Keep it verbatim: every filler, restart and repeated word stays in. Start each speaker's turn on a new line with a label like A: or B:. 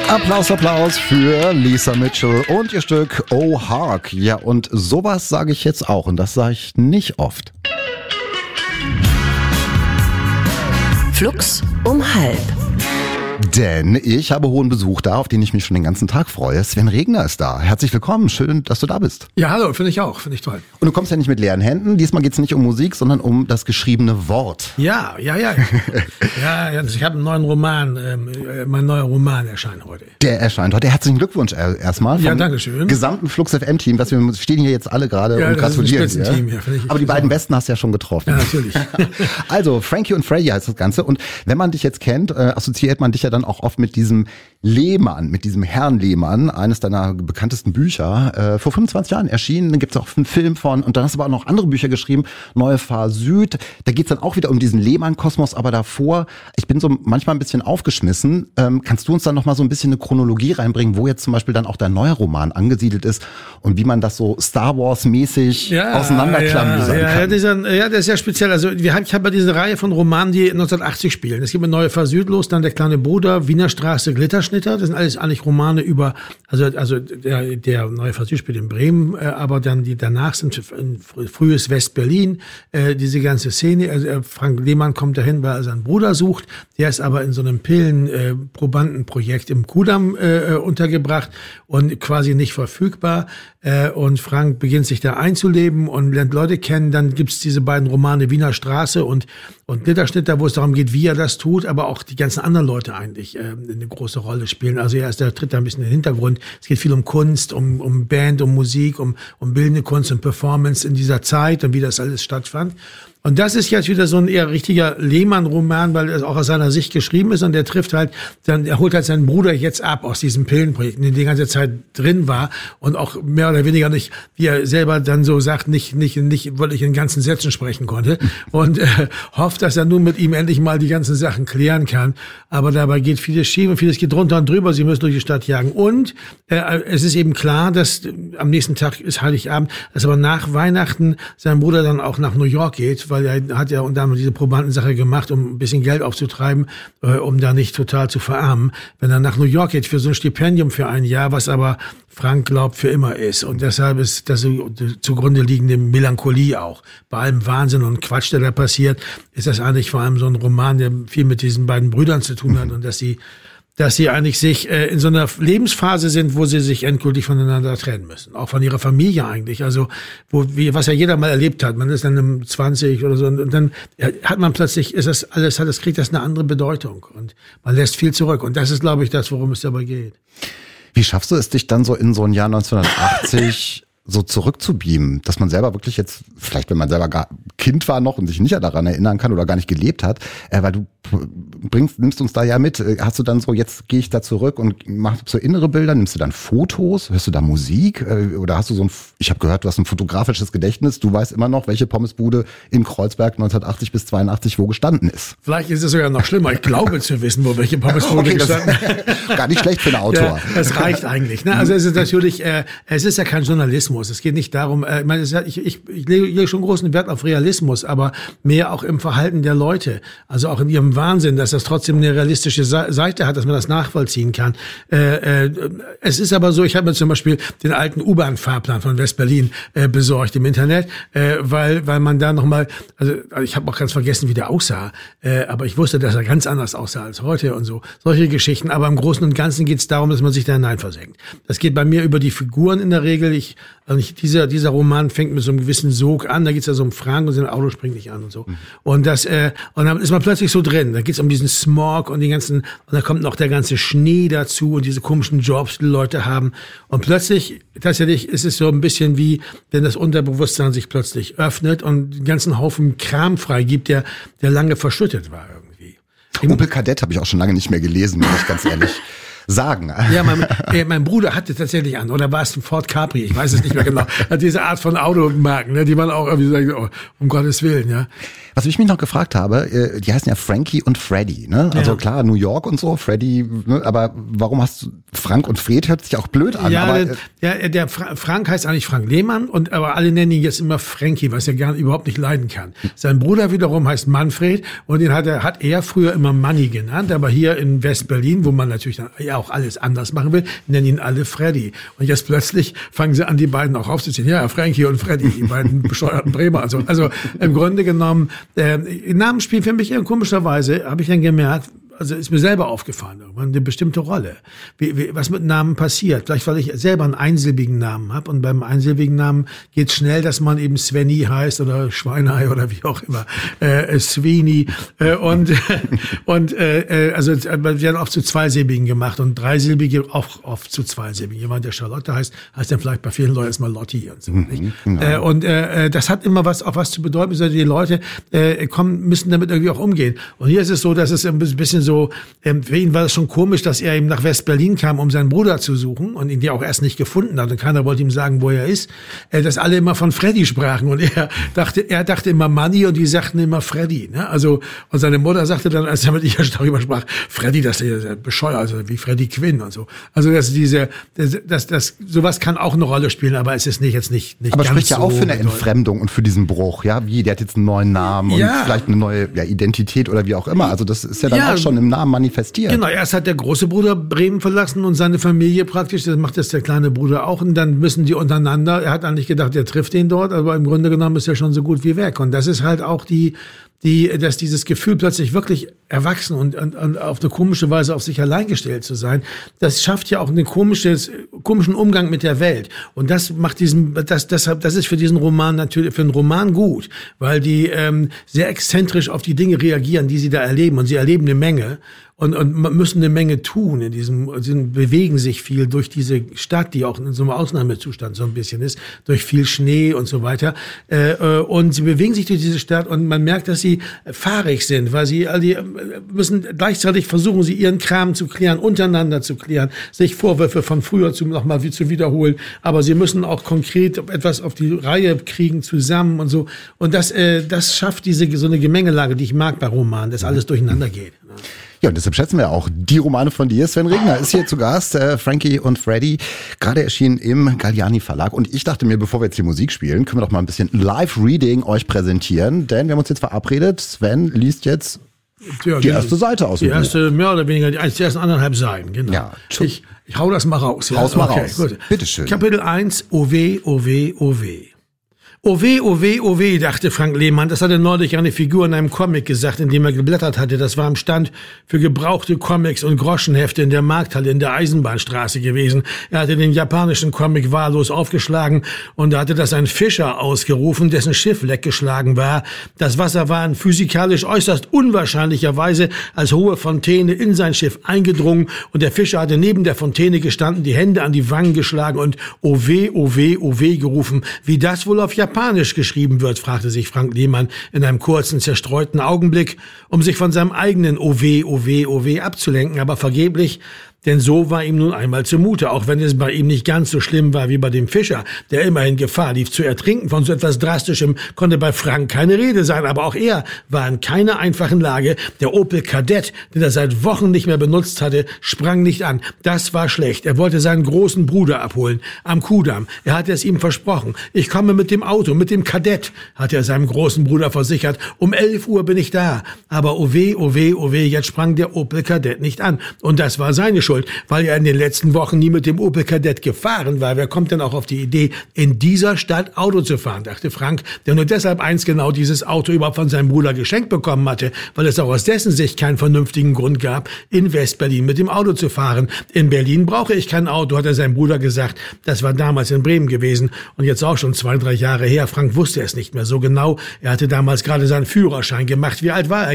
A: Applaus, Applaus für Lisa Mitchell und ihr Stück Oh Hark. Ja, und sowas sage ich jetzt auch und das sage ich nicht oft.
B: Flux um halb.
A: Denn ich habe hohen Besuch da, auf den ich mich schon den ganzen Tag freue. Sven Regner ist da. Herzlich willkommen, schön, dass du da bist.
C: Ja, hallo, finde ich auch, finde ich toll.
A: Und du kommst ja nicht mit leeren Händen. Diesmal geht es nicht um Musik, sondern um das geschriebene Wort.
C: Ja, ja, ja. ja, ich habe einen neuen Roman, ähm, mein neuer Roman erscheint heute.
A: Der erscheint heute. Herzlichen Glückwunsch erstmal vom
C: ja, danke schön.
A: gesamten Flux F M-Team. Was wir stehen hier jetzt alle gerade
C: ja,
A: und gratulieren.
C: Das ist ein Spitzenteam hier, finde ich.
A: Aber die beiden Besten hast du ja schon getroffen.
C: Ja, natürlich.
A: Also, Frankie und Freddy heißt das Ganze. Und wenn man dich jetzt kennt, äh, assoziiert man dich ja dann auch oft mit diesem Lehmann, mit diesem Herrn Lehmann, eines deiner bekanntesten Bücher, äh, vor fünfundzwanzig Jahren erschienen. Dann gibt's auch einen Film von und dann hast du aber auch noch andere Bücher geschrieben, Neue Fahr Süd. Da geht's dann auch wieder um diesen Lehmann-Kosmos, aber davor, ich bin so manchmal ein bisschen aufgeschmissen. Ähm, kannst du uns dann noch mal so ein bisschen eine Chronologie reinbringen, wo jetzt zum Beispiel dann auch dein neuer Roman angesiedelt ist und wie man das so Star Wars-mäßig
C: ja,
A: auseinanderklamüsern
C: ja, ja,
A: kann?
C: Ja, dieser, ja, das ist ja speziell. Also wir haben, ich habe ja diese Reihe von Romanen, die neunzehnhundertachtzig spielen. Es geht mit Neue Fahr Süd los, dann Der kleine Bruder, Wiener Straße, Glitterschnitter. Das sind alles eigentlich Romane über, also also der, der Neue Fahr Süd spielt in Bremen, äh, aber dann die danach sind in frühes West-Berlin, äh, diese ganze Szene. Also äh, Frank Lehmann kommt dahin, weil er seinen Bruder sucht. Der ist aber in so einem Pillenprobandenprojekt äh, im Kudamm äh, untergebracht und quasi nicht verfügbar. Äh, und Frank beginnt sich da einzuleben und lernt Leute kennen. Dann gibt's diese beiden Romane Wiener Straße und und Glitterschnitter, wo es darum geht, wie er das tut, aber auch die ganzen anderen Leute eigentlich äh, eine große Rolle spielen. Also er ist der tritt da ein bisschen in den Hintergrund. Es geht viel um Kunst, um um Band, um Musik, um um bildende Kunst und Performance in dieser Zeit und wie das alles stattfand. Und das ist jetzt wieder so ein eher richtiger Lehmann-Roman, weil er auch aus seiner Sicht geschrieben ist und der trifft halt, dann er holt halt seinen Bruder jetzt ab aus diesem Pillenprojekt, in dem die ganze Zeit drin war und auch mehr oder weniger nicht, wie er selber dann so sagt, nicht nicht nicht wirklich in ganzen Sätzen sprechen konnte und äh, hofft, dass er nun mit ihm endlich mal die ganzen Sachen klären kann. Aber dabei geht vieles schief und vieles geht drunter und drüber. Sie müssen durch die Stadt jagen und äh, es ist eben klar, dass äh, am nächsten Tag ist Heiligabend, dass aber nach Weihnachten sein Bruder dann auch nach New York geht, weil er hat ja unter anderem diese Probandensache gemacht, um ein bisschen Geld aufzutreiben, äh, um da nicht total zu verarmen. Wenn er nach New York geht für so ein Stipendium für ein Jahr, was aber Frank glaubt für immer ist. Und deshalb ist das so die zugrunde liegende Melancholie auch. Bei allem Wahnsinn und Quatsch, der da passiert, ist das eigentlich vor allem so ein Roman, der viel mit diesen beiden Brüdern zu tun hat und dass sie dass sie eigentlich sich äh, in so einer Lebensphase sind, wo sie sich endgültig voneinander trennen müssen. Auch von ihrer Familie eigentlich. Also, wo, wie, was ja jeder mal erlebt hat. Man ist dann um zwanzig oder so und, und dann hat man plötzlich, ist das alles, hat das, kriegt das eine andere Bedeutung. Und man lässt viel zurück. Und das ist, glaube ich, das, worum es dabei geht.
A: Wie schaffst du es, dich dann so in so ein Jahr neunzehnhundertachtzig so zurückzubeamen, dass man selber wirklich jetzt, vielleicht wenn man selber gar Kind war noch und sich nicht daran erinnern kann oder gar nicht gelebt hat, äh, weil du bringst, nimmst uns da ja mit, hast du dann so, jetzt gehe ich da zurück und machst so innere Bilder, nimmst du dann Fotos, hörst du da Musik äh, oder hast du so ein, ich habe gehört, du hast ein fotografisches Gedächtnis, du weißt immer noch, welche Pommesbude in Kreuzberg neunzehnhundertachtzig bis zweiundachtzig wo gestanden ist.
C: Vielleicht ist es sogar noch schlimmer, ich glaube zu wissen, wo welche Pommesbude
A: okay,
C: gestanden ist.
A: Gar nicht schlecht für einen Autor.
C: Ja, das reicht eigentlich. Ne? Also es ist natürlich, äh, es ist ja kein Journalismus. Es geht nicht darum, äh, ich meine, es ist ja, ich, ich, ich lege schon großen Wert auf Realismus, aber mehr auch im Verhalten der Leute, also auch in ihrem Wahnsinn, dass das trotzdem eine realistische Seite hat, dass man das nachvollziehen kann. Äh, äh, es ist aber so, ich habe mir zum Beispiel den alten U-Bahn-Fahrplan von West-Berlin äh, besorgt im Internet, äh, weil weil man da nochmal, also ich habe auch ganz vergessen, wie der aussah, äh, aber ich wusste, dass er ganz anders aussah als heute und so. Solche Geschichten, aber im Großen und Ganzen geht es darum, dass man sich da hineinversenkt. Das geht bei mir über die Figuren in der Regel. Ich, also ich, dieser dieser Roman fängt mit so einem gewissen Sog an, da geht es ja so um Frank und sein Auto springt nicht an und so. Mhm. Und das äh, und dann ist man plötzlich so drin. Da geht es um diesen Smog und die ganzen, und da kommt noch der ganze Schnee dazu und diese komischen Jobs, die Leute haben. Und plötzlich, tatsächlich ist es so ein bisschen wie, wenn das Unterbewusstsein sich plötzlich öffnet und den ganzen Haufen Kram freigibt, der, der lange verschüttet war irgendwie.
A: Opel Kadett habe ich auch schon lange nicht mehr gelesen, muss ich ganz ehrlich sagen.
C: Ja, mein, äh, mein Bruder hatte tatsächlich an, oder war es ein Ford Capri, ich weiß es nicht mehr genau. Hat diese Art von Automarken, ne, die man auch irgendwie sagt, oh, um Gottes Willen, ja.
A: Was ich mich noch gefragt habe, die heißen ja Frankie und Freddy, ne? Also ja. Klar, New York und so, Freddy, ne? Aber warum hast du Frank und Fred, hört sich auch blöd an.
C: Ja,
A: aber,
C: der, der, der Frank heißt eigentlich Frank Lehmann, und aber alle nennen ihn jetzt immer Frankie, was er gar überhaupt nicht leiden kann. Sein Bruder wiederum heißt Manfred, und den hat er, hat er früher immer Manni genannt, aber hier in West-Berlin, wo man natürlich dann auch alles anders machen will, nennen ihn alle Freddy. Und jetzt plötzlich fangen sie an, die beiden auch aufzuziehen. Ja, Frankie und Freddy, die beiden bescheuerten Bremer. Also, also im Grunde genommen, äh, Namen spielen für mich eher komischerweise, habe ich dann gemerkt, also ist mir selber aufgefallen, irgendwann eine bestimmte Rolle. Wie, wie, was mit Namen passiert. Vielleicht, weil ich selber einen einsilbigen Namen habe. Und beim einsilbigen Namen geht schnell, dass man eben Svenny heißt oder Schweinei oder wie auch immer. Äh, Sveni. Äh, und und äh, also wir werden oft zu zweisilbigen gemacht und dreisilbige auch oft zu zweisilbigen. Jemand, der Charlotte heißt, heißt dann vielleicht bei vielen Leuten erstmal Lotti und so.
A: Mhm,
C: nicht?
A: Genau.
C: Äh, und äh, das hat immer was, auch was zu bedeuten. Also die Leute äh, kommen, müssen damit irgendwie auch umgehen. Und hier ist es so, dass es ein bisschen so So, ähm, für ihn war es schon komisch, dass er eben nach West-Berlin kam, um seinen Bruder zu suchen und ihn ja auch erst nicht gefunden hat und keiner wollte ihm sagen, wo er ist, äh, dass alle immer von Freddy sprachen und er dachte, er dachte immer Manni und die sagten immer Freddy, ne? Also, und seine Mutter sagte dann, als er mit ihr darüber sprach, Freddy, das ist ja bescheuert, also wie Freddy Quinn und so. Also, dass diese, das, das, das, sowas kann auch eine Rolle spielen, aber es ist nicht, jetzt nicht, nicht
A: aber
C: ganz
A: spricht ja auch
C: so
A: für eine
C: bedeutend.
A: Entfremdung und für diesen Bruch, ja, wie, der hat jetzt einen neuen Namen und
C: Ja.
A: vielleicht eine neue ja, Identität oder wie auch immer. Also das ist ja dann
C: Ja.
A: auch schon im Namen manifestiert.
C: Genau, erst hat der große Bruder Bremen verlassen und seine Familie praktisch, das macht jetzt der kleine Bruder auch und dann müssen die untereinander, er hat eigentlich gedacht, er trifft ihn dort, aber im Grunde genommen ist er schon so gut wie weg und das ist halt auch die, die, dass dieses Gefühl plötzlich wirklich erwachsen und, und, und auf eine komische Weise auf sich allein gestellt zu sein, das schafft ja auch einen komisches, komischen Umgang mit der Welt. Und das macht diesen, das, deshalb, das ist für diesen Roman natürlich, für einen Roman gut, weil die ähm, sehr exzentrisch auf die Dinge reagieren, die sie da erleben. Und sie erleben eine Menge. Und, und müssen eine Menge tun in diesem, sie bewegen sich viel durch diese Stadt, die auch in so einem Ausnahmezustand so ein bisschen ist, durch viel Schnee und so weiter. Äh, und sie bewegen sich durch diese Stadt und man merkt, dass sie fahrig sind, weil sie all die müssen gleichzeitig versuchen, sie ihren Kram zu klären, untereinander zu klären, sich Vorwürfe von früher zu, noch mal zu wiederholen. Aber sie müssen auch konkret etwas auf die Reihe kriegen zusammen und so. Und das, äh, das schafft diese so eine Gemengelage, die ich mag bei Romanen, dass alles durcheinander geht.
A: Ja, und deshalb schätzen wir auch die Romane von dir. Sven Regner ist hier zu Gast, äh, Frankie und Freddy, gerade erschienen im Galliani Verlag. Und ich dachte mir, bevor wir jetzt die Musik spielen, können wir doch mal ein bisschen Live-Reading euch präsentieren. Denn wir haben uns jetzt verabredet, Sven liest jetzt
C: Ja,
A: die erste Seite aus
C: Die
A: dem Buch.
C: erste, mehr oder weniger, die ersten anderthalb Seiten, genau.
A: Ja.
C: Ich, ich hau das mal raus. Ja?
A: Haus mal
C: Okay,
A: raus.
C: gut.
A: Bitteschön.
C: Kapitel eins, O weh, O weh, O weh. O weh, o weh, o weh, dachte Frank Lehmann. Das hatte neulich eine Figur in einem Comic gesagt, in dem er geblättert hatte. Das war am Stand für gebrauchte Comics und Groschenhefte in der Markthalle in der Eisenbahnstraße gewesen. Er hatte den japanischen Comic wahllos aufgeschlagen und da hatte das ein Fischer ausgerufen, dessen Schiff leckgeschlagen war. Das Wasser war in physikalisch äußerst unwahrscheinlicher Weise als hohe Fontäne in sein Schiff eingedrungen und der Fischer hatte neben der Fontäne gestanden, die Hände an die Wangen geschlagen und O weh, o weh, o weh gerufen. Wie das wohl auf Japanisch geschrieben wird, fragte sich Frank Lehmann in einem kurzen, zerstreuten Augenblick, um sich von seinem eigenen O weh, o weh, o weh abzulenken, aber vergeblich. Denn so war ihm nun einmal zumute, auch wenn es bei ihm nicht ganz so schlimm war wie bei dem Fischer, der immerhin Gefahr lief zu ertrinken. Von so etwas Drastischem konnte bei Frank keine Rede sein, aber auch er war in keiner einfachen Lage. Der Opel Kadett, den er seit Wochen nicht mehr benutzt hatte, sprang nicht an. Das war schlecht. Er wollte seinen großen Bruder abholen, am Kudamm. Er hatte es ihm versprochen. Ich komme mit dem Auto, mit dem Kadett, hatte er seinem großen Bruder versichert. Um elf Uhr bin ich da. Aber oh weh, oh weh, oh weh, jetzt sprang der Opel Kadett nicht an. Und das war seine Schuld, weil er in den letzten Wochen nie mit dem Opel Kadett gefahren war. Wer kommt denn auch auf die Idee, in dieser Stadt Auto zu fahren, dachte Frank, der nur deshalb eins genau dieses Auto überhaupt von seinem Bruder geschenkt bekommen hatte, weil es auch aus dessen Sicht keinen vernünftigen Grund gab, in West-Berlin mit dem Auto zu fahren. In Berlin brauche ich kein Auto, hat er seinem Bruder gesagt. Das war damals in Bremen gewesen und jetzt auch schon zwei, drei Jahre her. Frank wusste es nicht mehr so genau. Er hatte damals gerade seinen Führerschein gemacht. Wie alt war er?